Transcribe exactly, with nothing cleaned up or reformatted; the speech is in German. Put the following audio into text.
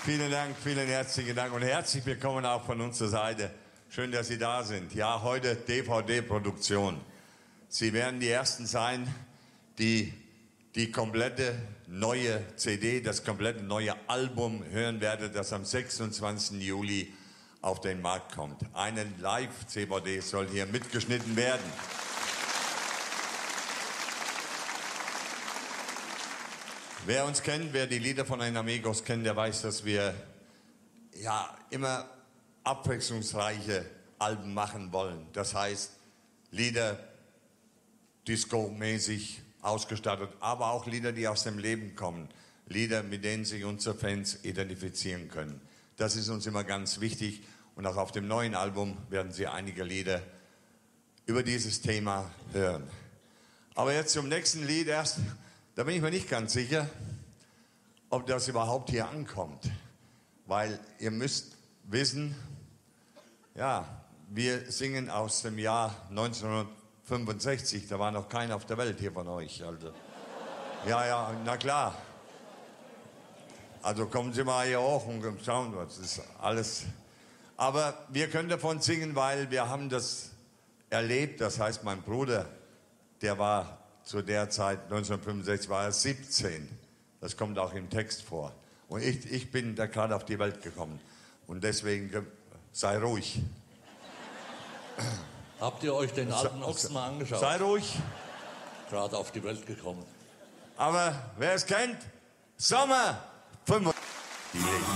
Vielen Dank, vielen herzlichen Dank und herzlich willkommen auch von unserer Seite. Schön, dass Sie da sind. Ja, heute D V D-Produktion. Sie werden die Ersten sein, die die komplette neue C D, das komplette neue Album hören werden, das am sechsundzwanzigsten Juli auf den Markt kommt. Eine Live-C V D soll hier mitgeschnitten werden. Wer uns kennt, wer die Lieder von den Amigos kennt, der weiß, dass wir ja immer abwechslungsreiche Alben machen wollen. Das heißt, Lieder disco-mäßig ausgestattet, aber auch Lieder, die aus dem Leben kommen. Lieder, mit denen sich unsere Fans identifizieren können. Das ist uns immer ganz wichtig. Und auch auf dem neuen Album werden Sie einige Lieder über dieses Thema hören. Aber jetzt zum nächsten Lied erst. Da bin ich mir nicht ganz sicher, ob das überhaupt hier ankommt. Weil ihr müsst wissen, ja, wir singen aus dem Jahr neunzehnhundertfünfundsechzig. Da war noch keiner auf der Welt hier von euch. Also. Ja, ja, na klar. Also kommen Sie mal hier hoch und schauen, was ist alles. Aber wir können davon singen, weil wir haben das erlebt. Das heißt, mein Bruder, der war zu der Zeit, neunzehnhundertfünfundsechzig, war er siebzehn. Das kommt auch im Text vor. Und ich, ich bin da gerade auf die Welt gekommen. Und deswegen, sei ruhig. Habt ihr euch den alten Ochsen mal angeschaut? Sei ruhig. Gerade auf die Welt gekommen. Aber wer es kennt, Sommer fünfundfünfzig.